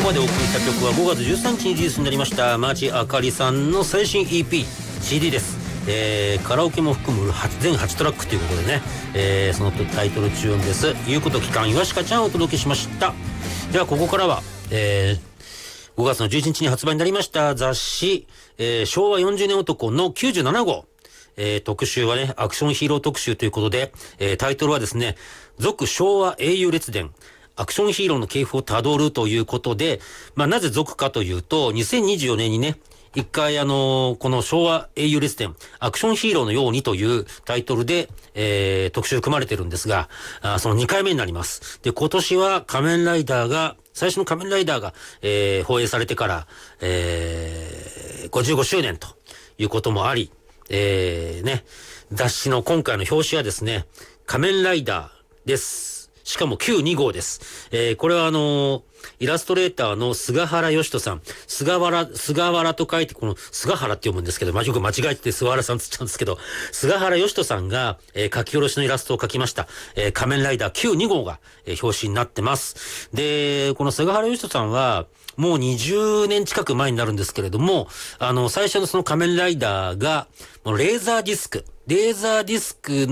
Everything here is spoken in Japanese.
こまでお送りした曲は5月13日にリリースになりました町あかりさんの最新 EP CD です。カラオケも含む全8トラックということでね、そのタイトルチューンです。言うこと期間岩鹿ちゃんをお届けしました。ではここからは、5月の11日に発売になりました雑誌、昭和40年男の97号、特集はねアクションヒーロー特集ということで、タイトルはですね、続昭和英雄列伝アクションヒーローの系譜をたどるということで、なぜ続かというと、2024年にね、一回この昭和英雄列伝アクションヒーローのようにというタイトルで、特集組まれてるんですが、その2回目になります。で、今年は最初の仮面ライダーが、放映されてから、55周年ということもあり、雑誌の今回の表紙はですね、仮面ライダーです。しかも9-2号です。これはイラストレーターの菅原義人さん。菅原と書いてこの菅原って読むんですけど、よく間違えて菅原さんつっちゃうんですけど、菅原義人さんが、書き下ろしのイラストを描きました。仮面ライダー9-2号が、表紙になってます。で、この菅原義人さんは、もう20年近く前になるんですけれども、最初のその仮面ライダーが、レーザーディスク